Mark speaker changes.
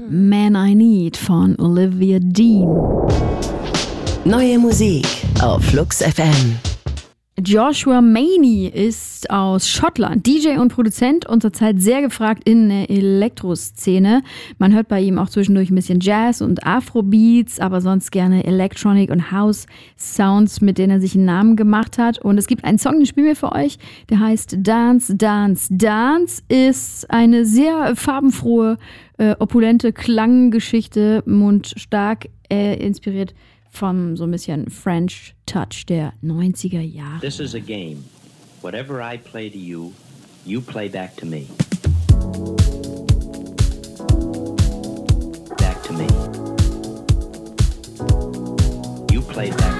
Speaker 1: Man I Need von Olivia Dean.
Speaker 2: Neue Musik auf Flux FM.
Speaker 1: Joshua Maney ist aus Schottland, DJ und Produzent und zurzeit sehr gefragt in der Elektroszene. Man hört bei ihm auch zwischendurch ein bisschen Jazz und Afrobeats, aber sonst gerne Electronic und House Sounds, mit denen er sich einen Namen gemacht hat. Und es gibt einen Song, den spielen wir für euch, der heißt Dance, Dance, Dance. Ist eine sehr farbenfrohe, opulente Klanggeschichte und stark inspiriert von so ein bisschen French Touch der 90er Jahre.
Speaker 3: This is a game. Whatever I play to you, you play back to me. Back to me. You play back